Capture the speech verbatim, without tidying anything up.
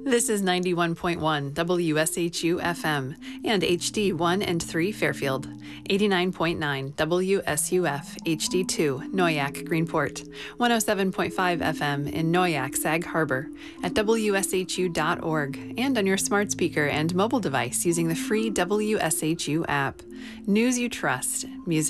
This is ninety-one point one W S H U F M and H D one and three Fairfield, eighty-nine point nine W S U F H D two Noyac Greenport, one oh seven point five F M in Noyac Sag Harbor, at W S H U dot org, and on your smart speaker and mobile device using the free W S H U app. News you trust, music